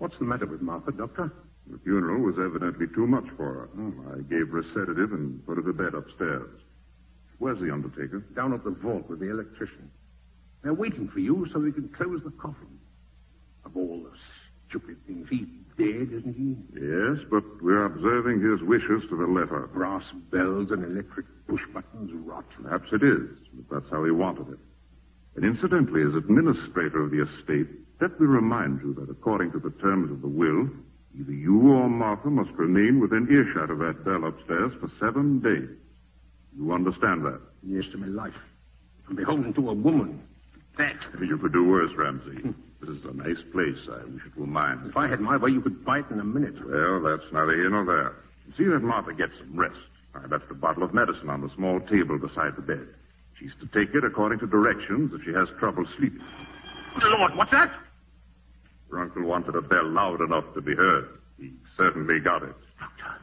What's the matter with Martha, Doctor? The funeral was evidently too much for her. I gave her a sedative and put her to bed upstairs. Where's the undertaker? Down at the vault with the electrician. They're waiting for you so they can close the coffin. Of all the stupid things, he's dead, isn't he? Yes, but we're observing his wishes to the letter. Brass bells and electric push buttons rot. Perhaps it is, but that's how he wanted it. And incidentally, as administrator of the estate, let me remind you that according to the terms of the will, either you or Martha must remain within earshot of that bell upstairs for 7 days. You understand that? Yes, to my life. I'm beholden to a woman. That. You could do worse, Ramsey. This is a nice place. I wish it were mine. If I had my way, you could buy it in a minute. Well, that's neither here nor there. See that Martha gets some rest. I left a bottle of medicine on the small table beside the bed. She's to take it according to directions if she has trouble sleeping. Lord, what's that? Your uncle wanted a bell loud enough to be heard. He certainly got it. Doctor.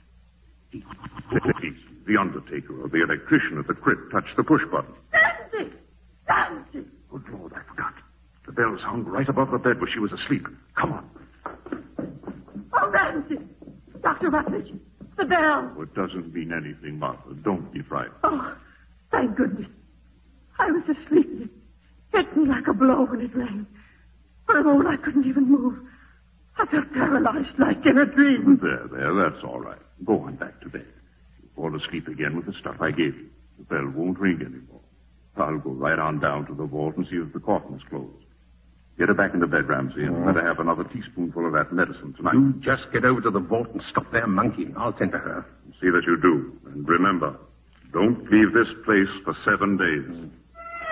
The undertaker or the electrician at the crypt touched the push button. Ramsey! Ramsey! Good Lord, I forgot. The bell hung right above the bed where she was asleep. Come on. Oh, Ramsey! Dr. Rutledge, the bell. Oh, it doesn't mean anything, Martha. Don't be frightened. Oh, thank goodness. I was asleep. It hit me like a blow when it rang. For a moment, I couldn't even move. I felt paralyzed like in a dream. There, that's all right. Go on back to bed. You fall asleep again with the stuff I gave you. The bell won't ring anymore. I'll go right on down to the vault and see if the coffin is closed. Get her back into bed, Ramsey, and let her have another teaspoonful of that medicine tonight. You just get over to the vault and stop there monkeying. I'll tend to her. See that you do. And remember, don't leave this place for 7 days.